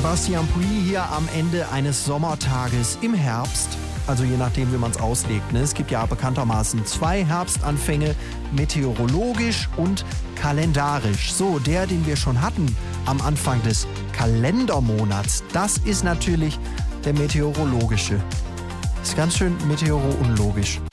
Sebastian Puy hier am Ende eines Sommertages im Herbst. Also je nachdem, wie man es auslegt. Ne? Es gibt ja bekanntermaßen 2 Herbstanfänge, meteorologisch und kalendarisch. So, der, den wir schon hatten am Anfang des Kalendermonats, das ist natürlich der meteorologische. Ist ganz schön meteoro-unlogisch.